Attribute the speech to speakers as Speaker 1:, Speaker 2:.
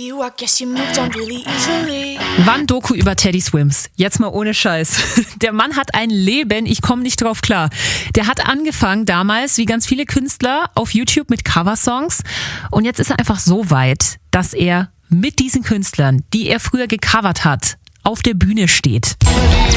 Speaker 1: you, I guess you moved on really easily.
Speaker 2: Wann Doku über Teddy Swims? Jetzt mal ohne Scheiß. Der Mann hat ein Leben, ich komme nicht drauf klar. Der hat angefangen damals, wie ganz viele Künstler, auf YouTube mit Coversongs. Und jetzt ist er einfach so weit, dass er mit diesen Künstlern, die er früher gecovert hat, auf der Bühne steht.